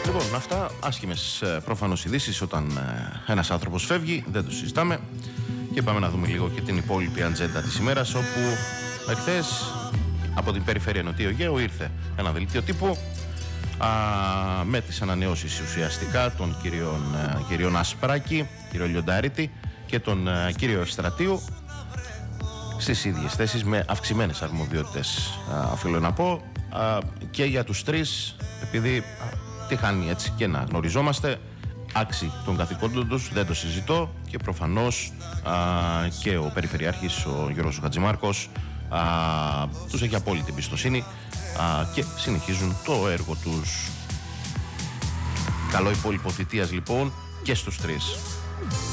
Λοιπόν, αυτά άσχημες προφανώς ειδήσεις όταν ένας άνθρωπος φεύγει, δεν το συζητάμε. Και πάμε να δούμε λίγο και την υπόλοιπη ατζέντα της ημέρας, όπου εχθές από την περιφέρεια Νοτίου Αιγαίου ήρθε ένα δελτίο τύπου με τις ανανεώσεις ουσιαστικά των κυριών Ασπράκη, κύριο Λιονταρίτη και τον κύριο Ευστρατείου στις ίδιες θέσεις με αυξημένες αρμοδιότητες, οφείλω να πω, και για τους τρεις, επειδή τι χάνει έτσι και να γνωριζόμαστε, άξι των καθηκόντων τους, δεν το συζητώ, και προφανώς και ο Περιφερειάρχης, ο Γιώργος Χατζημάρκος, τους έχει απόλυτη εμπιστοσύνη και συνεχίζουν το έργο τους. Καλό υπόλοιπο θητείας λοιπόν και στους τρεις.